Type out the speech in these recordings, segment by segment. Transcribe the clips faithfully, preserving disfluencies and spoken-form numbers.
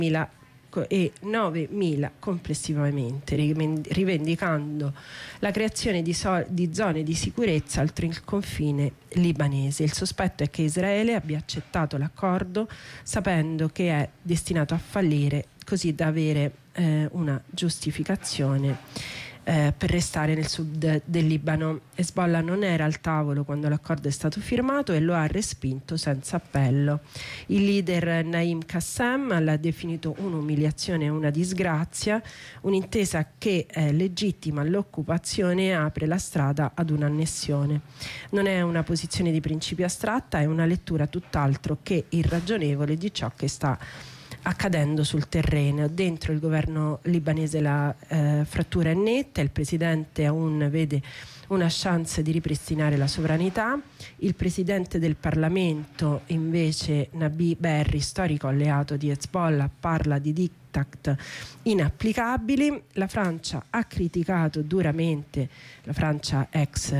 e novemila complessivamente, rivendicando la creazione di, so- di zone di sicurezza oltre il confine libanese. Il sospetto è che Israele abbia accettato l'accordo sapendo che è destinato a fallire, così da avere eh, una giustificazione Eh, per restare nel sud del Libano. Hezbollah non era al tavolo quando l'accordo è stato firmato e lo ha respinto senza appello. Il leader Naim Qassem l'ha definito un'umiliazione e una disgrazia, un'intesa che eh, legittima l'occupazione e apre la strada ad un'annessione. Non è una posizione di principio astratta, è una lettura tutt'altro che irragionevole di ciò che sta accadendo sul terreno. Dentro il governo libanese la eh, frattura è netta, il presidente Aoun vede una chance di ripristinare la sovranità, il presidente del Parlamento invece Nabi Berri, storico alleato di Hezbollah, parla di diktat inapplicabili. La Francia ha criticato duramente, la Francia ex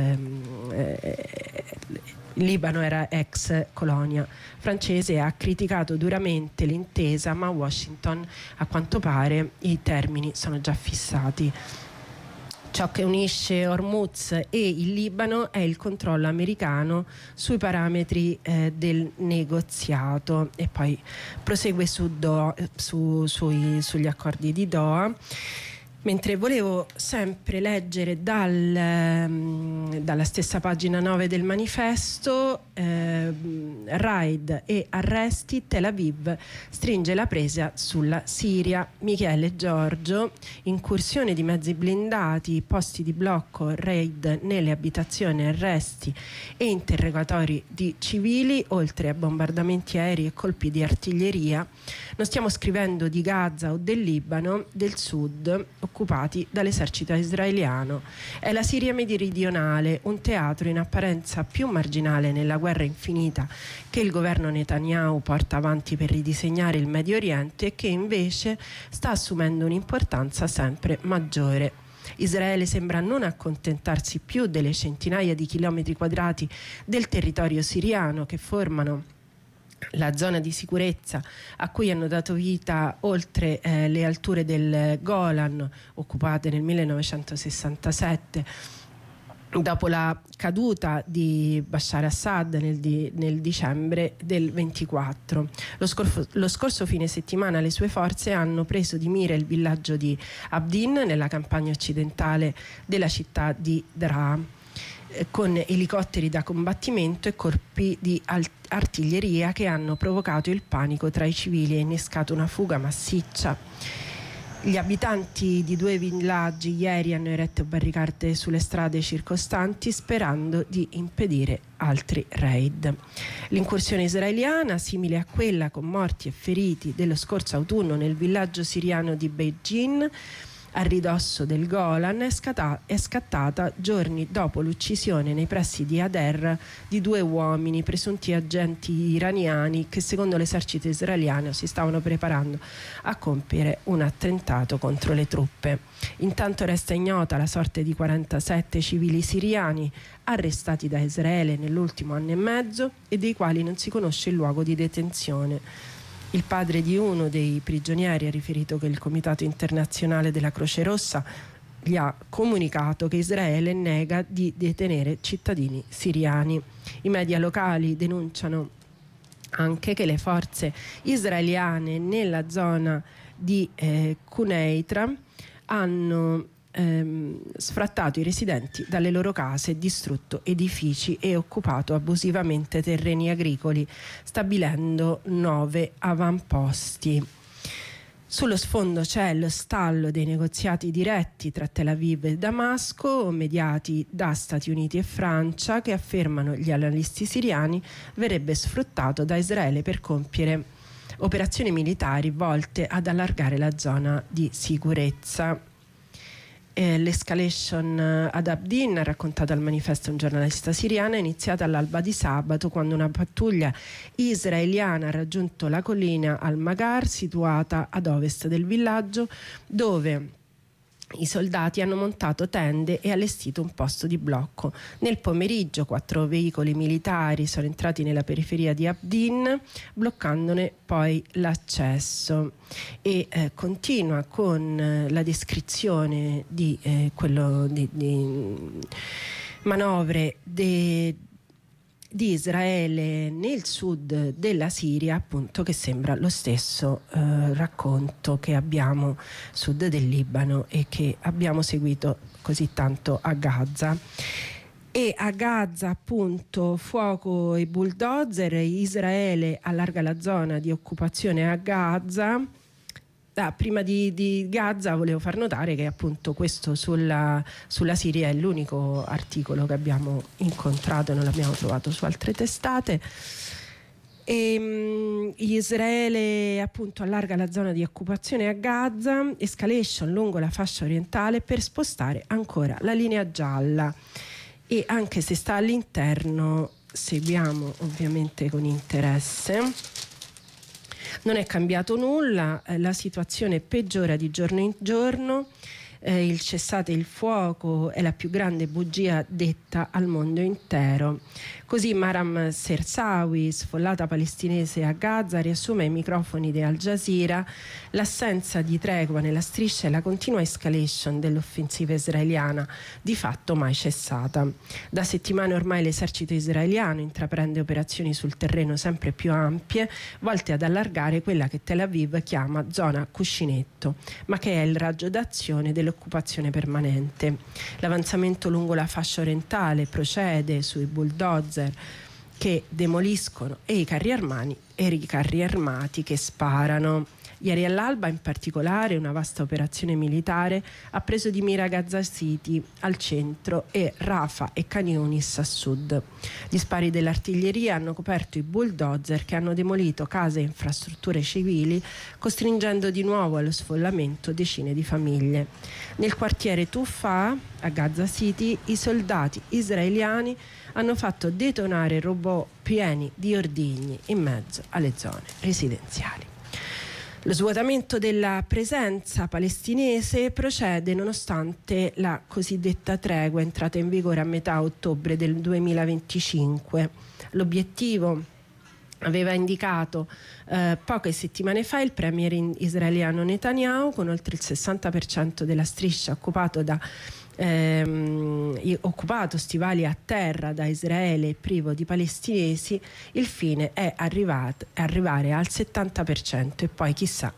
eh, il Libano era ex colonia francese, ha criticato duramente l'intesa, ma Washington, a quanto pare, i termini sono già fissati. Ciò che unisce Hormuz e il Libano è il controllo americano sui parametri eh, del negoziato, e poi prosegue su Do- su, sui, sugli accordi di Doha. Mentre volevo sempre leggere dal, um, dalla stessa pagina nove del manifesto, eh, raid e arresti, Tel Aviv stringe la presa sulla Siria. Michele Giorgio, incursione di mezzi blindati, posti di blocco, raid nelle abitazioni, arresti e interrogatori di civili, oltre a bombardamenti aerei e colpi di artiglieria. Non stiamo scrivendo di Gaza o del Libano, del sud, occupati dall'esercito israeliano. È la Siria meridionale, un teatro in apparenza più marginale nella guerra infinita che il governo Netanyahu porta avanti per ridisegnare il Medio Oriente e che invece sta assumendo un'importanza sempre maggiore. Israele sembra non accontentarsi più delle centinaia di chilometri quadrati del territorio siriano che formano la zona di sicurezza a cui hanno dato vita oltre eh, le alture del Golan, occupate nel millenovecentosessantasette dopo la caduta di Bashar Assad nel, di, nel dicembre del ventiquattro. Lo scorso, lo scorso fine settimana le sue forze hanno preso di mira il villaggio di Abdin nella campagna occidentale della città di Daraa, con elicotteri da combattimento e corpi di artiglieria che hanno provocato il panico tra i civili e innescato una fuga massiccia. Gli abitanti di due villaggi ieri hanno eretto barricate sulle strade circostanti sperando di impedire altri raid. L'incursione israeliana, simile a quella con morti e feriti dello scorso autunno nel villaggio siriano di Beijing, a ridosso del Golan, è, scata- è scattata giorni dopo l'uccisione nei pressi di Ader di due uomini, presunti agenti iraniani, che secondo l'esercito israeliano si stavano preparando a compiere un attentato contro le truppe. Intanto resta ignota la sorte di quarantasette civili siriani arrestati da Israele nell'ultimo anno e mezzo e dei quali non si conosce il luogo di detenzione. Il padre di uno dei prigionieri ha riferito che il Comitato Internazionale della Croce Rossa gli ha comunicato che Israele nega di detenere cittadini siriani. I media locali denunciano anche che le forze israeliane nella zona di eh, Quneitra hanno Ehm, sfrattato i residenti dalle loro case, distrutto edifici e occupato abusivamente terreni agricoli, stabilendo nove avamposti. Sullo sfondo c'è lo stallo dei negoziati diretti tra Tel Aviv e Damasco, mediati da Stati Uniti e Francia, che affermano gli analisti siriani verrebbe sfruttato da Israele per compiere operazioni militari volte ad allargare la zona di sicurezza. Eh, l'escalation ad Abdin, ha raccontato al manifesto un giornalista siriano, è iniziata all'alba di sabato quando una pattuglia israeliana ha raggiunto la collina Al-Magar situata ad ovest del villaggio, dove I soldati hanno montato tende e allestito un posto di blocco. Nel pomeriggio quattro veicoli militari sono entrati nella periferia di Abdin, bloccandone poi l'accesso. E eh, continua con eh, la descrizione di eh, quello di, di manovre de, di Israele nel sud della Siria, appunto, che sembra lo stesso eh, racconto che abbiamo sud del Libano e che abbiamo seguito così tanto a Gaza. E a Gaza, appunto, fuoco e bulldozer. Israele allarga la zona di occupazione a Gaza. Ah, prima di, di Gaza volevo far notare che appunto questo sulla, sulla Siria è l'unico articolo che abbiamo incontrato, non l'abbiamo trovato su altre testate. E, um, Israele appunto allarga la zona di occupazione a Gaza, escalation lungo la fascia orientale per spostare ancora la linea gialla, e anche se sta all'interno seguiamo ovviamente con interesse. Non è cambiato nulla, eh, la situazione peggiora di giorno in giorno, eh, il cessate il fuoco è la più grande bugia detta al mondo intero. Così Maram Sersawi, sfollata palestinese a Gaza, riassume ai microfoni di Al Jazeera l'assenza di tregua nella striscia e la continua escalation dell'offensiva israeliana, di fatto mai cessata. Da settimane ormai l'esercito israeliano intraprende operazioni sul terreno sempre più ampie, volte ad allargare quella che Tel Aviv chiama zona cuscinetto, ma che è il raggio d'azione dell'occupazione permanente. L'avanzamento lungo la fascia orientale procede sui bulldozer che demoliscono e i carri armati e i carri armati che sparano. Ieri all'alba, in particolare, una vasta operazione militare ha preso di mira Gaza City al centro e Rafah e Khan Yunis a sud. Gli spari dell'artiglieria hanno coperto i bulldozer che hanno demolito case e infrastrutture civili, costringendo di nuovo allo sfollamento decine di famiglie. Nel quartiere Tuffa, a Gaza City, i soldati israeliani hanno fatto detonare robot pieni di ordigni in mezzo alle zone residenziali. Lo svuotamento della presenza palestinese procede nonostante la cosiddetta tregua entrata in vigore a metà ottobre del duemilaventicinque. L'obiettivo aveva indicato eh, poche settimane fa il premier israeliano Netanyahu, con oltre il sessanta per cento della striscia occupato da Ehm, occupato stivali a terra da Israele e privo di palestinesi. Il fine è arrivato, arrivare al settanta per cento e poi chissà,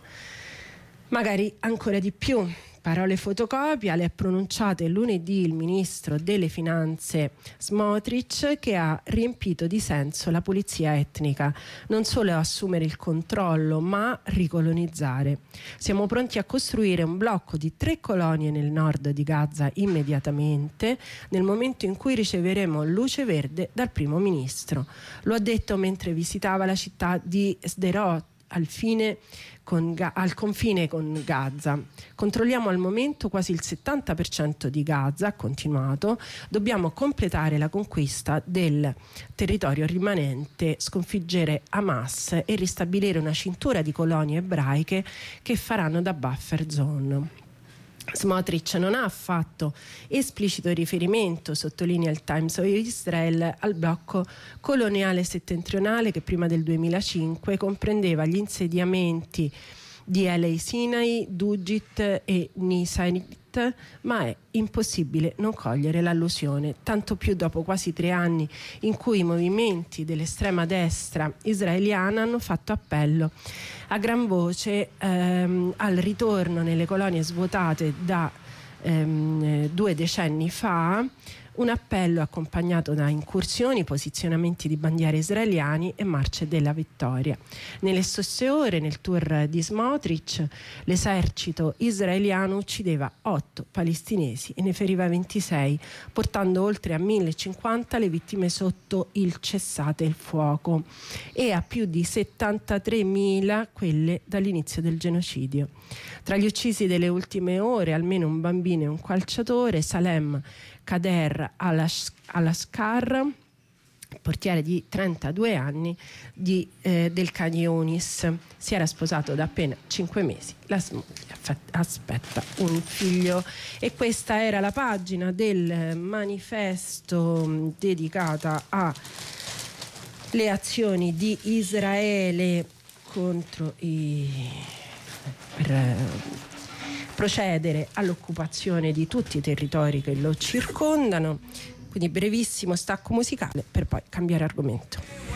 magari ancora di più. Parole fotocopia le ha pronunciate lunedì il ministro delle finanze Smotrich, che ha riempito di senso la pulizia etnica, non solo assumere il controllo ma ricolonizzare. Siamo pronti a costruire un blocco di tre colonie nel nord di Gaza immediatamente, nel momento in cui riceveremo luce verde dal primo ministro. Lo ha detto mentre visitava la città di Sderot, al fine Con, al confine con Gaza. Controlliamo al momento quasi il settanta per cento di Gaza, ha continuato. Dobbiamo completare la conquista del territorio rimanente, sconfiggere Hamas e ristabilire una cintura di colonie ebraiche che faranno da buffer zone. Smotrich non ha fatto esplicito riferimento, sottolinea il Times of Israel, al blocco coloniale settentrionale che prima del duemilacinque comprendeva gli insediamenti di El Sinai, Dugit e Nisanit, ma è impossibile non cogliere l'allusione, tanto più dopo quasi tre anni in cui i movimenti dell'estrema destra israeliana hanno fatto appello a gran voce ehm, al ritorno nelle colonie svuotate da ehm, due decenni fa, un appello accompagnato da incursioni, posizionamenti di bandiere israeliani e marce della vittoria. Nelle stesse ore, nel tour di Smotrich, l'esercito israeliano uccideva otto palestinesi e ne feriva ventisei, portando oltre a millecinquanta le vittime sotto il cessate il fuoco e a più di settantatremila quelle dall'inizio del genocidio. Tra gli uccisi delle ultime ore, almeno un bambino e un calciatore, Salem Kader al-Ashkar, portiere di trentadue anni di, eh, del Canyonis. Si era sposato da appena cinque mesi, la moglie aspetta un figlio. E questa era la pagina del manifesto dedicata alle azioni di Israele contro i per eh, procedere all'occupazione di tutti i territori che lo circondano. Quindi brevissimo stacco musicale per poi cambiare argomento.